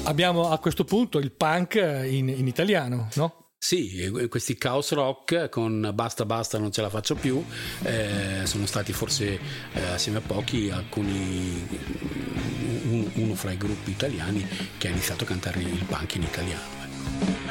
Abbiamo a questo punto il punk in italiano, no? Sì, questi Chaos Rock con Basta Basta non ce la faccio più sono stati forse assieme a pochi uno fra i gruppi italiani che ha iniziato a cantare il punk in italiano.